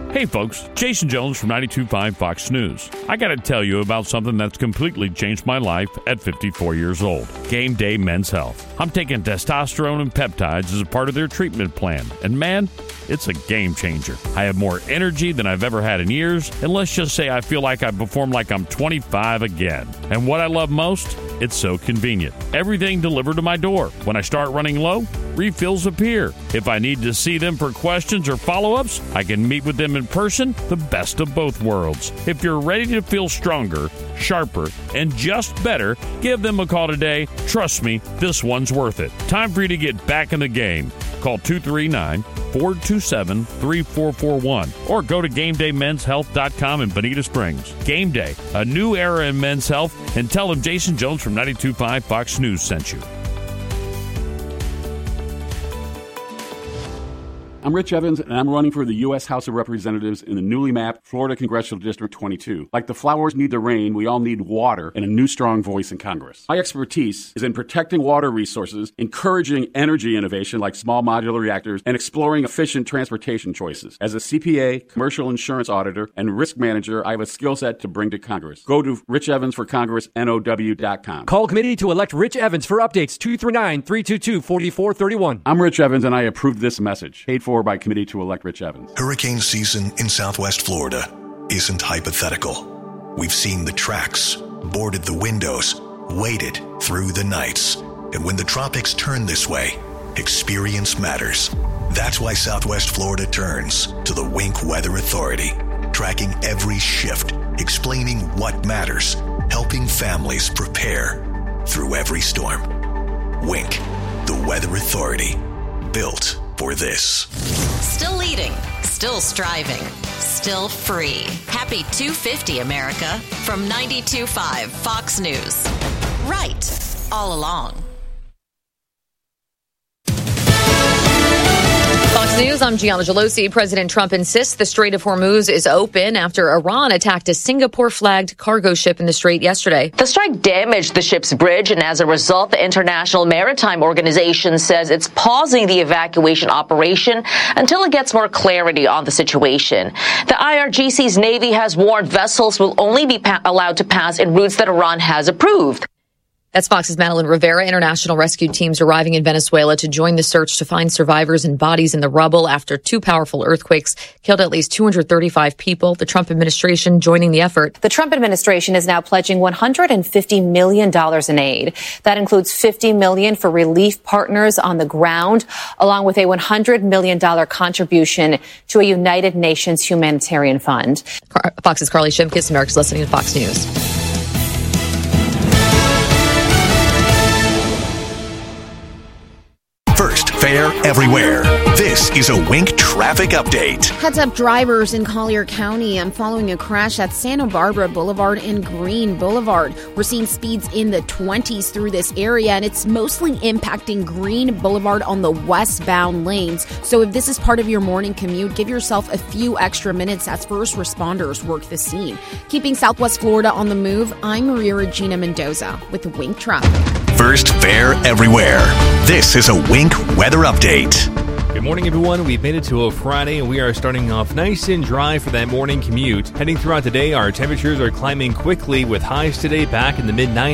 Hey folks, Jason Jones from 92.5 Fox News. I gotta tell you about something that's completely changed my life at 54 years old. Game Day Men's Health. I'm taking testosterone and peptides as a part of their treatment plan, and man, it's a game changer. I have more energy than I've ever had in years, and let's just say I feel like I perform like I'm 25 again. And what I love most? It's so convenient. Everything delivered to my door. When I start running low, refills appear. If I need to see them for questions or follow-ups, I can meet with them in person, the best of both worlds. If you're ready to feel stronger, sharper, and just better, give them a call today. Trust me, this one's worth it. Time for you to get back in the game. Call 239-427-3441 or go to GameDayMen'sHealth.com in Bonita Springs. Game Day, a new era in men's health, and tell them Jason Jones from 92.5 Fox News sent you. I'm Rich Evans, and I'm running for the U.S. House of Representatives in the newly mapped Florida Congressional District 22. Like the flowers need the rain, we all need water and a new strong voice in Congress. My expertise is in protecting water resources, encouraging energy innovation like small modular reactors, and exploring efficient transportation choices. As a CPA, commercial insurance auditor, and risk manager, I have a skill set to bring to Congress. Go to RichEvansForCongressNOW.com. Call committee to elect Rich Evans for updates 239-322-4431. I'm Rich Evans, and I approve this message. Paid for by committee to elect Rich Evans. Hurricane season in Southwest Florida isn't hypothetical. We've seen the tracks, boarded the windows, waded through the nights. And when the tropics turn this way, experience matters. That's why Southwest Florida turns to the Wink Weather Authority, tracking every shift, explaining what matters, helping families prepare through every storm. Wink, the Weather Authority, built for this. Still leading, still striving, still free. Happy 250, America, from 92.5 Fox News. Right, all along. Fox News, I'm Gianna Gelosi. President Trump insists the Strait of Hormuz is open after Iran attacked a Singapore-flagged cargo ship in the strait yesterday. The strike damaged the ship's bridge, and as a result, the International Maritime Organization says it's pausing the evacuation operation until it gets more clarity on the situation. The IRGC's Navy has warned vessels will only be allowed to pass in routes that Iran has approved. That's Fox's Madeline Rivera. International rescue teams arriving in Venezuela to join the search to find survivors and bodies in the rubble after two powerful earthquakes killed at least 235 people. The Trump administration joining the effort. The Trump administration is now pledging $150 million in aid. That includes $50 million for relief partners on the ground, along with a $100 million contribution to a United Nations humanitarian fund. Fox's Carly Shimkus, America's listening to Fox News. First, fair everywhere. This is a Wink traffic update. Heads up drivers in Collier County. I'm following a crash at Santa Barbara Boulevard and Green Boulevard. We're seeing speeds in the 20s through this area, and it's mostly impacting Green Boulevard on the westbound lanes. So if this is part of your morning commute, give yourself a few extra minutes as first responders work the scene. Keeping Southwest Florida on the move, I'm Maria Regina Mendoza with Wink Traffic. First, fair everywhere. This is a Wink weather update. Good morning, everyone. We've made it to a Friday, and we are starting off nice and dry for that morning commute. Heading throughout the day, our temperatures are climbing quickly with highs today back in the mid-90s.